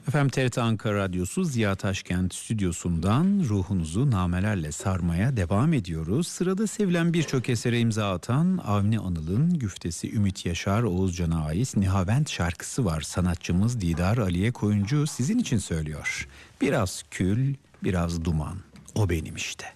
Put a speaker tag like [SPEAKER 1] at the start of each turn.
[SPEAKER 1] Efendim TRT Ankara Radyosu Ziya Taşkent stüdyosundan ruhunuzu namelerle sarmaya devam ediyoruz. Sırada sevilen birçok esere imza atan Avni Anıl'ın güftesi Ümit Yaşar Oğuzcan'a ait Nihavent şarkısı var. Sanatçımız Didar Aliye Koyuncu sizin için söylüyor. Biraz kül, biraz duman, o benim işte.